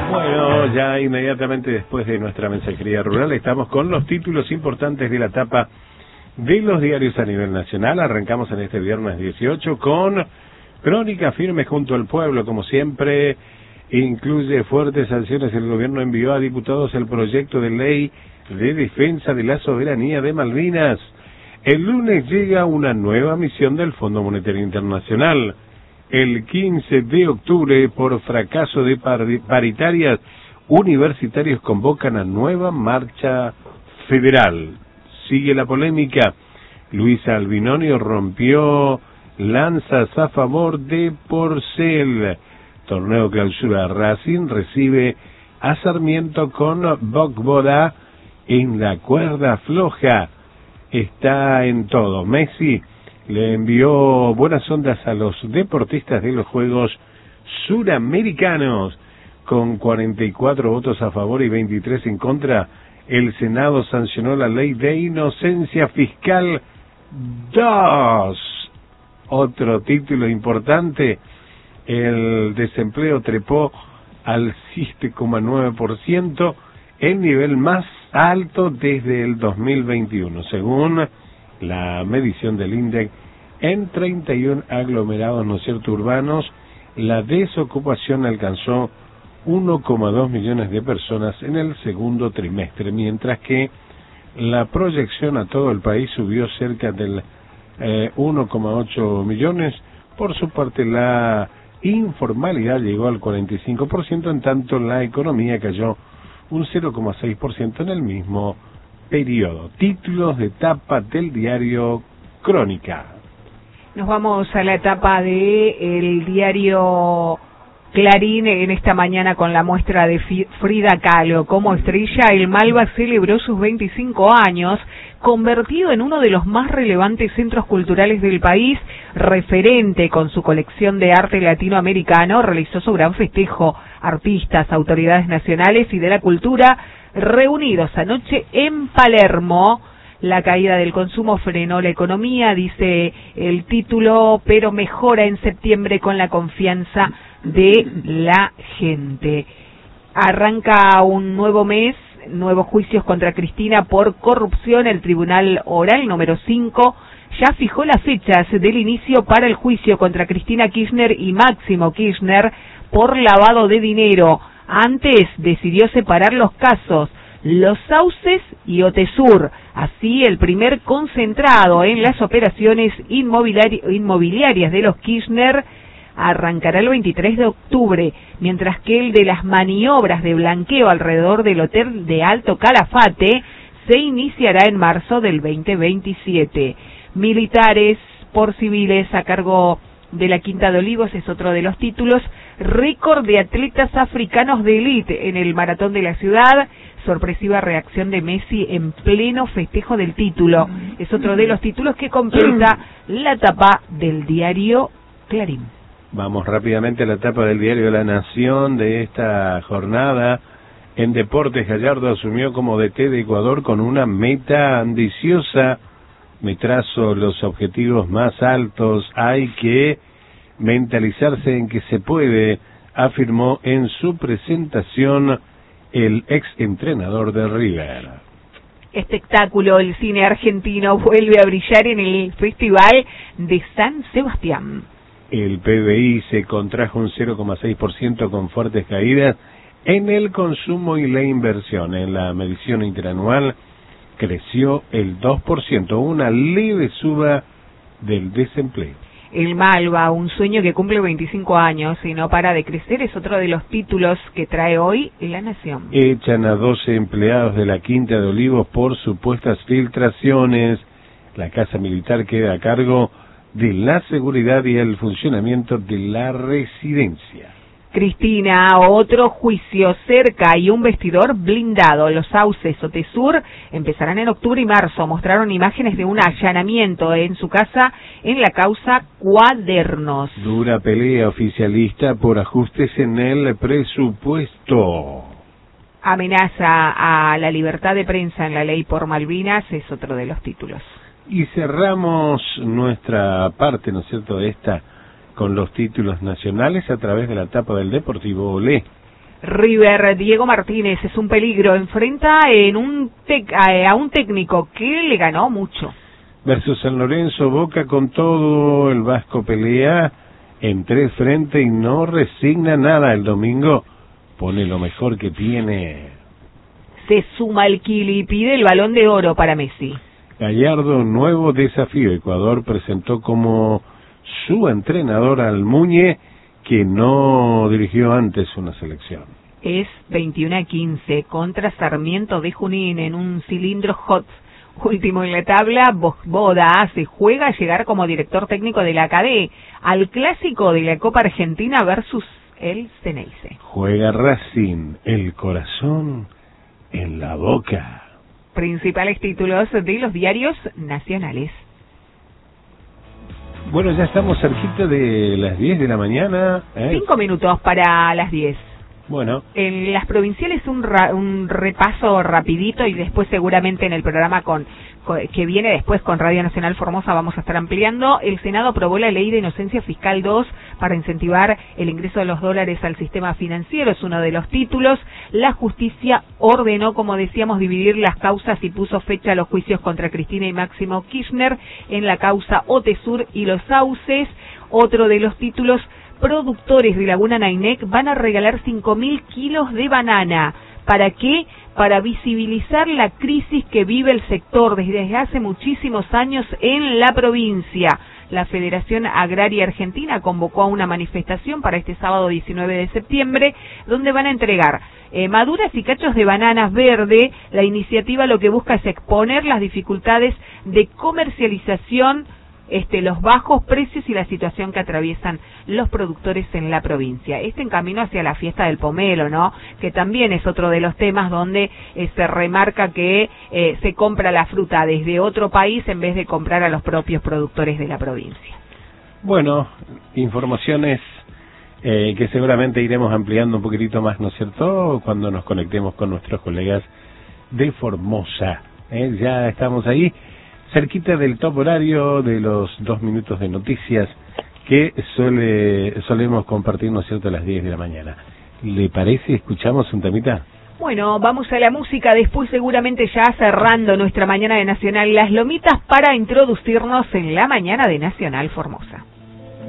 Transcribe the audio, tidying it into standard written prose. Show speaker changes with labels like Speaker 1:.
Speaker 1: Bueno, ya inmediatamente después de nuestra mensajería rural estamos con los títulos importantes de la tapa de los diarios a nivel nacional. Arrancamos en este viernes 18 con Crónica firme junto al pueblo, como siempre. Incluye fuertes sanciones. El gobierno envió a diputados el proyecto de ley de defensa de la soberanía de Malvinas. El lunes llega una nueva misión del Fondo Monetario Internacional. El 15 de octubre, por fracaso de paritarias, universitarios convocan a nueva marcha federal. Sigue la polémica. Luisa Albinoni rompió lanzas a favor de Porcel. Torneo clausura. Racing recibe a Sarmiento con Bogboda en la cuerda floja. Está en todo. Messi le envió buenas ondas a los deportistas de los Juegos Suramericanos. Con 44 votos a favor y 23 en contra, el Senado sancionó la ley de inocencia fiscal 2. Otro título importante, el desempleo trepó al 7,9%, el nivel más alto desde el 2021, según la medición del INDEC. En 31 aglomerados, ¿no es cierto?, urbanos, la desocupación alcanzó 1,2 millones de personas en el segundo trimestre, mientras que la proyección a todo el país subió cerca del 1,8 millones. Por su parte, la informalidad llegó al 45%, en tanto la economía cayó un 0,6% en el mismo periodo. Títulos de tapa del diario Crónica.
Speaker 2: Nos vamos a la etapa del diario Clarín en esta mañana con la muestra de Frida Kahlo. Como estrella, el Malva celebró sus 25 años, convertido en uno de los más relevantes centros culturales del país, referente con su colección de arte latinoamericano, realizó su gran festejo. Artistas, autoridades nacionales y de la cultura reunidos anoche en Palermo. La caída del consumo frenó la economía, dice el título, pero mejora en septiembre con la confianza de la gente. Arranca un nuevo mes, nuevos juicios contra Cristina por corrupción. El Tribunal Oral número 5 ya fijó las fechas del inicio para el juicio contra Cristina Kirchner y Máximo Kirchner por lavado de dinero. Antes decidió separar los casos, Los Sauces y Otesur. Así, el primer concentrado en las operaciones inmobiliarias de los Kirchner arrancará el 23 de octubre, mientras que el de las maniobras de blanqueo alrededor del hotel de Alto Calafate se iniciará en marzo del 2027. Militares por civiles a cargo de la Quinta de Olivos es otro de los títulos. Récord de atletas africanos de élite en el maratón de la ciudad. Sorpresiva reacción de Messi en pleno festejo del título. Es otro de los títulos que completa la tapa del diario Clarín.
Speaker 1: Vamos rápidamente a la tapa del diario La Nación de esta jornada. En deportes, Gallardo asumió como DT de Ecuador con una meta ambiciosa. Me trazo los objetivos más altos. Hay que mentalizarse en que se puede, afirmó en su presentación el ex entrenador de River.
Speaker 2: Espectáculo, el cine argentino vuelve a brillar en el Festival de San Sebastián.
Speaker 1: El PBI se contrajo un 0,6% con fuertes caídas en el consumo y la inversión. En la medición interanual creció el 2%, una leve suba del desempleo.
Speaker 2: El Malva, un sueño que cumple 25 años y no para de crecer, es otro de los títulos que trae hoy La Nación.
Speaker 1: Echan a 12 empleados de la Quinta de Olivos por supuestas filtraciones. La Casa Militar queda a cargo de la seguridad y el funcionamiento de la residencia.
Speaker 2: Cristina, otro juicio cerca y un vestidor blindado. Los Sauces Otesur empezarán en octubre y marzo. Mostraron imágenes de un allanamiento en su casa en la causa Cuadernos.
Speaker 1: Dura pelea oficialista por ajustes en el presupuesto.
Speaker 2: Amenaza a la libertad de prensa en la ley por Malvinas es otro de los títulos.
Speaker 1: Y cerramos nuestra parte, ¿no es cierto?, de esta con los títulos nacionales a través de la tapa del Deportivo Olé.
Speaker 2: River, Diego Martínez es un peligro, enfrenta a un técnico que le ganó mucho.
Speaker 1: Versus San Lorenzo, Boca con todo, el Vasco pelea en 3 frentes y no resigna nada. El domingo pone lo mejor que tiene.
Speaker 2: Se suma el Kili y pide el Balón de Oro para Messi.
Speaker 1: Gallardo, nuevo desafío. Ecuador presentó como su entrenador al Muñe, que no dirigió antes una selección.
Speaker 2: Es 21-15 contra Sarmiento de Junín en un cilindro hot. Último en la tabla, Boda se juega a llegar como director técnico de la ACAD al clásico de la Copa Argentina versus el Ceneice.
Speaker 1: Juega Racing, el corazón en la boca.
Speaker 2: Principales títulos de los diarios nacionales.
Speaker 1: Bueno, ya estamos cerquita de las 10 de la mañana.
Speaker 2: 5 minutos para las 10.
Speaker 1: Bueno.
Speaker 2: En las provinciales un repaso rapidito y después seguramente en el programa que viene después con Radio Nacional Formosa vamos a estar ampliando. El Senado aprobó la Ley de Inocencia Fiscal 2 para incentivar el ingreso de los dólares al sistema financiero, es uno de los títulos. La justicia ordenó, como decíamos, dividir las causas y puso fecha a los juicios contra Cristina y Máximo Kirchner en la causa Otesur y Los Sauces. Otro de los títulos: productores de Laguna Nainec van a regalar 5.000 kilos de banana. ¿Para qué? Para visibilizar la crisis que vive el sector desde hace muchísimos años en la provincia. La Federación Agraria Argentina convocó a una manifestación para este sábado 19 de septiembre, donde van a entregar maduras y cachos de bananas verde. La iniciativa lo que busca es exponer las dificultades de comercialización, los bajos precios y la situación que atraviesan los productores en la provincia. En camino hacia la fiesta del pomelo, ¿no? Que también es otro de los temas donde se remarca que se compra la fruta desde otro país en vez de comprar a los propios productores de la provincia.
Speaker 1: Bueno, informaciones que seguramente iremos ampliando un poquitito más, ¿no es cierto?, cuando nos conectemos con nuestros colegas de Formosa. Ya estamos ahí, cerquita del top horario de los 2 minutos de noticias que solemos compartir, ¿no es cierto?, a las 10 de la mañana. ¿Le parece? ¿Escuchamos un temita?
Speaker 2: Bueno, vamos a la música, después seguramente ya cerrando nuestra mañana de Nacional Las Lomitas para introducirnos en la mañana de Nacional Formosa.